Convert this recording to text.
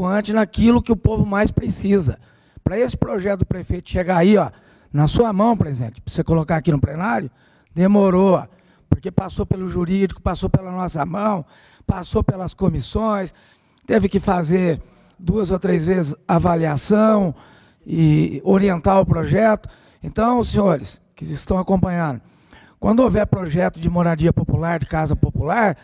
atuante naquilo que o povo mais precisa. Para esse projeto do prefeito chegar aí, ó, na sua mão, presidente, para você colocar aqui no plenário, demorou, ó, porque passou pelo jurídico, passou pela nossa mão, passou pelas comissões, teve que fazer 2 ou 3 vezes avaliação e orientar o projeto. Então, senhores que estão acompanhando, quando houver projeto de moradia popular, de casa popular,